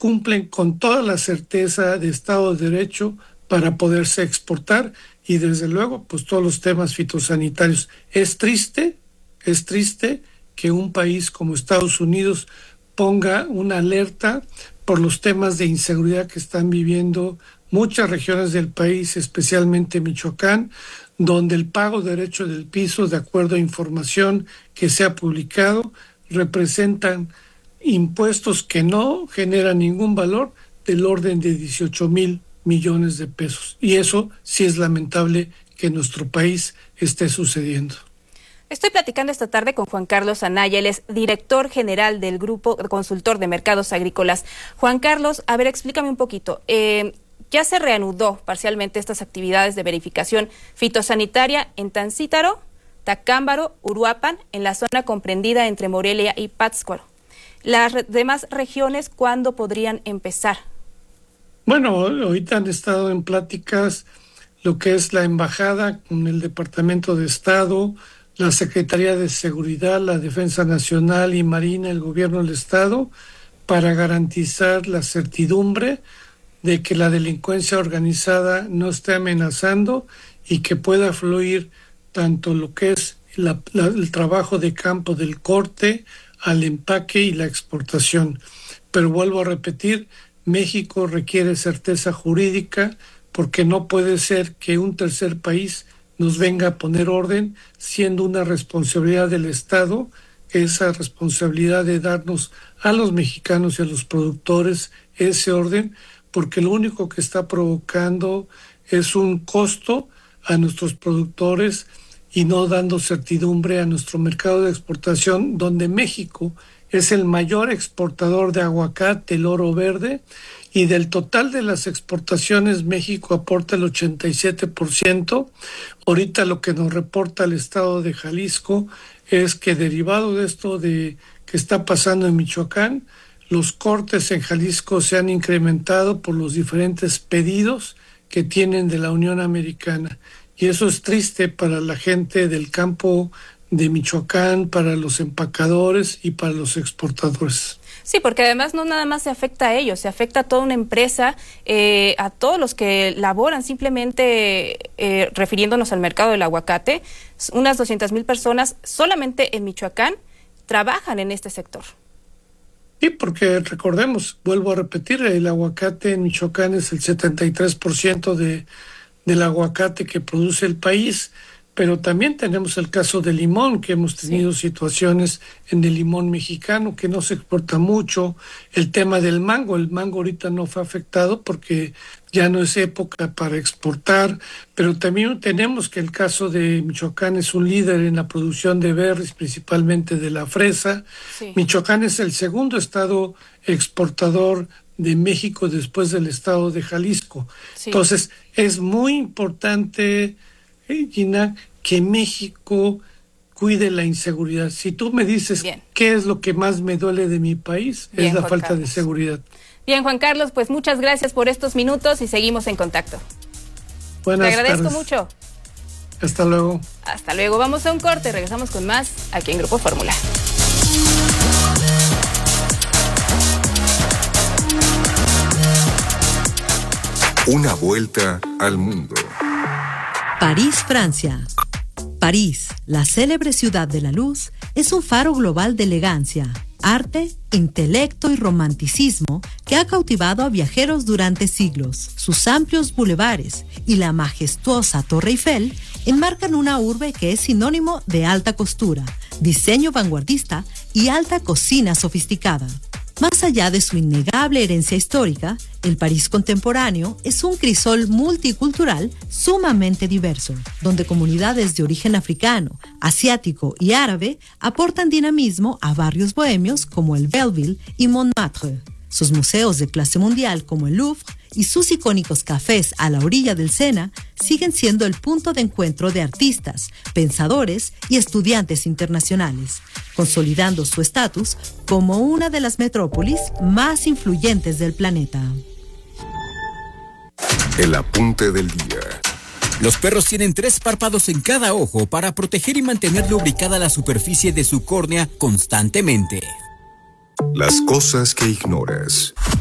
cumplen con toda la certeza de Estado de Derecho para poderse exportar y desde luego pues todos los temas fitosanitarios. Es triste que un país como Estados Unidos ponga una alerta por los temas de inseguridad que están viviendo muchas regiones del país, especialmente Michoacán, donde el pago de derecho del piso, de acuerdo a información que se ha publicado, representan impuestos que no generan ningún valor del orden de 18,000 millones de pesos. Y eso sí es lamentable que en nuestro país esté sucediendo. Estoy platicando esta tarde con Juan Carlos Anaya, él es director general del Grupo Consultor de Mercados Agrícolas. Juan Carlos, a ver, explícame un poquito. Ya se reanudó parcialmente estas actividades de verificación fitosanitaria en Tancítaro, Tacámbaro, Uruapan, en la zona comprendida entre Morelia y Pátzcuaro. ¿Las demás regiones cuándo podrían empezar? Bueno, ahorita han estado en pláticas lo que es la embajada con el Departamento de Estado, la Secretaría de Seguridad, la Defensa Nacional y Marina, el Gobierno del Estado, para garantizar la certidumbre de que la delincuencia organizada no esté amenazando y que pueda fluir tanto lo que es el trabajo de campo del corte al empaque y la exportación. Pero vuelvo a repetir, México requiere certeza jurídica porque no puede ser que un tercer país nos venga a poner orden, siendo una responsabilidad del Estado, esa responsabilidad de darnos a los mexicanos y a los productores ese orden, porque lo único que está provocando es un costo a nuestros productores y no dando certidumbre a nuestro mercado de exportación, donde México es el mayor exportador de aguacate, el oro verde, y del total de las exportaciones México aporta el 87%. Ahorita lo que nos reporta el estado de Jalisco es que derivado de esto de que está pasando en Michoacán, los cortes en Jalisco se han incrementado por los diferentes pedidos que tienen de la Unión Americana. Y eso es triste para la gente del campo de Michoacán, para los empacadores y para los exportadores. Sí, porque además no nada más se afecta a ellos, se afecta a toda una empresa, a todos los que laboran, simplemente refiriéndonos al mercado del aguacate, unas 200,000 personas solamente en Michoacán trabajan en este sector. Sí, porque recordemos, vuelvo a repetir, el aguacate en Michoacán es el 73% del aguacate que produce el país, pero también tenemos el caso del limón, que hemos tenido situaciones en el limón mexicano que no se exporta mucho, el tema del mango, el mango ahorita no fue afectado porque ya no es época para exportar, pero también tenemos que el caso de Michoacán es un líder en la producción de berries, principalmente de la fresa. Sí. Michoacán es el segundo estado exportador de México después del estado de Jalisco. Sí. Entonces, es muy importante, Gina, que México cuide la inseguridad. Si tú me dices qué es lo que más me duele de mi país, es la falta de seguridad. Bien, Juan Carlos, pues muchas gracias por estos minutos y seguimos en contacto. Buenas tardes. Te agradezco mucho. Hasta luego. Hasta luego. Vamos a un corte, regresamos con más aquí en Grupo Fórmula. Una vuelta al mundo. París, Francia. París, la célebre ciudad de la luz, es un faro global de elegancia, arte, intelecto y romanticismo que ha cautivado a viajeros durante siglos. Sus amplios bulevares y la majestuosa Torre Eiffel enmarcan una urbe que es sinónimo de alta costura, diseño vanguardista y alta cocina sofisticada. Más allá de su innegable herencia histórica, el París contemporáneo es un crisol multicultural sumamente diverso, donde comunidades de origen africano, asiático y árabe aportan dinamismo a barrios bohemios como el Belleville y Montmartre. Sus museos de clase mundial como el Louvre y sus icónicos cafés a la orilla del Sena siguen siendo el punto de encuentro de artistas, pensadores y estudiantes internacionales, consolidando su estatus como una de las metrópolis más influyentes del planeta. El apunte del día. Los perros tienen 3 párpados en cada ojo para proteger y mantener lubricada la superficie de su córnea constantemente. Las cosas que ignoras.